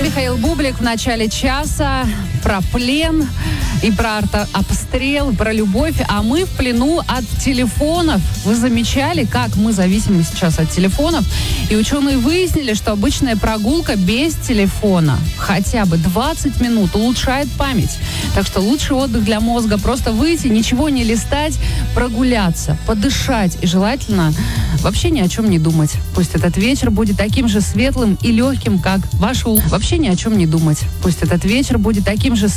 Михаил Бублик в начале часа про плен и про обстрел, про любовь. А мы в плену от телефонов. Вы замечали, как мы зависимы сейчас от телефонов? И ученые выяснили, что обычная прогулка без телефона хотя бы 20 минут улучшает память. Так что лучший отдых для мозга — просто выйти, ничего не листать, прогуляться, подышать и желательно вообще ни о чем не думать. Пусть этот вечер будет таким же светлым и легким, как ваше... Вообще ни о чем не думать. Пусть этот вечер будет таким же